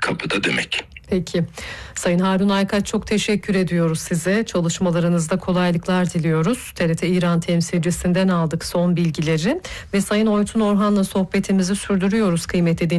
kapıda demek. Peki. Sayın Harun Aykaç, çok teşekkür ediyoruz size. Çalışmalarınızda kolaylıklar diliyoruz. TRT İran temsilcisinden aldık son bilgileri ve Sayın Oytun Orhan'la sohbetimizi sürdürüyoruz kıymetli dinleyiciler.